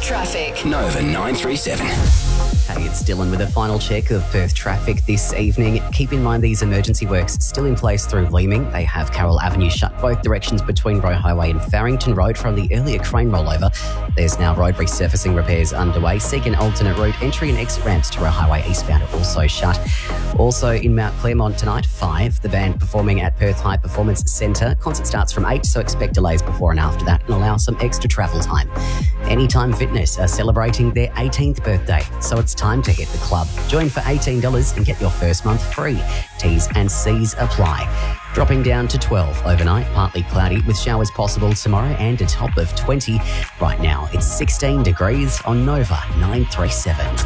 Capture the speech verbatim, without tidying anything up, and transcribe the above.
Traffic. Nova nine three seven. Hey, it's Dylan with a final check of Perth traffic this evening. Keep in mind these emergency works still in place through Leeming. They have Carroll Avenue shut both directions between Roe Highway and Farrington Road from the earlier crane rollover. There's now road resurfacing repairs underway. Seek an alternate route. Entry and exit ramps to Roe Highway eastbound are also shut. Also in Mount Claremont tonight, five, the band performing at Perth High Performance Centre. Concert starts from eight, so expect delays before and after that and allow some extra travel time. Anytime Fitness are celebrating their eighteenth birthday, so it's time to hit the club. Join for eighteen dollars and get your first month free. T's and C's apply. Dropping down to twelve overnight, partly cloudy with showers possible tomorrow and a top of twenty. Right now, it's sixteen degrees on Nova nine three seven.